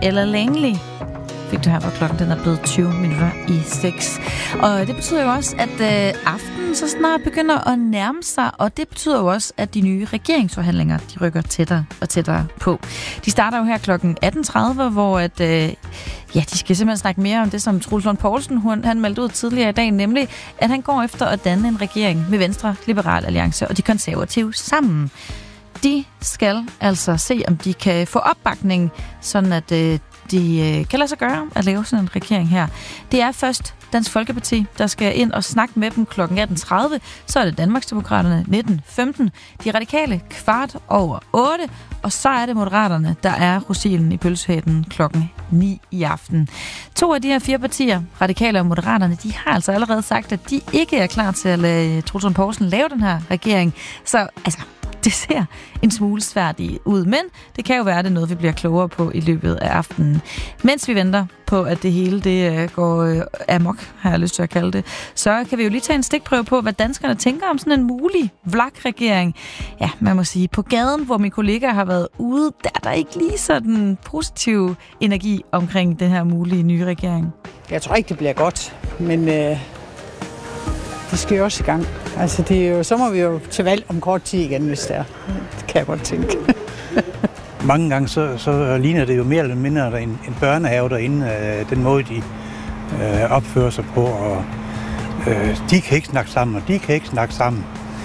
Ella Langley fik du her, hvor klokken den er blevet 20 minutter i 6. Og det betyder jo også, at aftenen så snart begynder at nærme sig, og det betyder jo også, at de nye regeringsforhandlinger, de rykker tættere og tættere på. De starter jo her klokken 18.30, hvor at, de skal simpelthen snakke mere om det, som Troels Lund Poulsen han meldte ud tidligere i dag, nemlig at han går efter at danne en regering med Venstre, Liberal Alliance og de konservative sammen. De skal altså se, om de kan få opbakning, sådan at de kan lade sig gøre at lave sådan en regering her. Det er først Dansk Folkeparti, der skal ind og snakke med dem kl. 18.30. Så er det Danmarksdemokraterne 19.15. De radikale 7:15. Og så er det Moderaterne, der er rosinen i pølsehætten kl. 9 i aften. 2 af de her 4 partier, Radikale og Moderaterne, de har altså allerede sagt, at de ikke er klar til at lade Troels Lund Poulsen lave den her regering. Så det ser en smule svært ud, men det kan jo være, det er noget, vi bliver klogere på i løbet af aftenen. Mens vi venter på, at det hele det går amok, har jeg lyst til at kalde det, så kan vi jo lige tage en stikprøve på, hvad danskerne tænker om sådan en mulig VLAK-regering. Ja, man må sige, på gaden, hvor mine kollegaer har været ude, der er der ikke lige sådan positiv energi omkring den her mulige nye regering. Jeg tror ikke, det bliver godt, men det skal jo også i gang. Altså, så må vi jo til valg om kort tid igen, hvis det er. Det kan jeg godt tænke. Mange gange så ligner det jo mere eller mindre en børnehave derinde, den måde, de opfører sig på, og de kan ikke snakke sammen, og de kan ikke snakke sammen.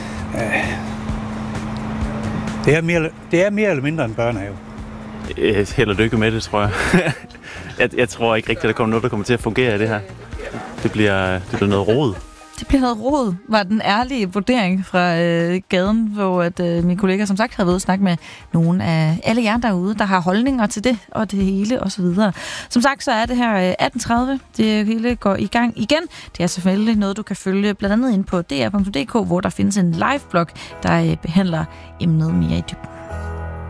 Det er mere eller mindre en børnehave. Held og lykke med det, tror jeg. Jeg tror ikke rigtigt, at der kommer noget, der kommer til at fungere i det her. Det bliver noget rod. Det bliver noget rod, var den ærlige vurdering fra gaden, hvor at, mine kollegaer som sagt havde været ude at snakke med nogle af alle jer derude, der har holdninger til det og det hele osv. Som sagt, så er det her 18.30. Det hele går i gang igen. Det er selvfølgelig noget, du kan følge blandt andet ind på dr.dk, hvor der findes en live-blog, der behandler emnet mere i dybden.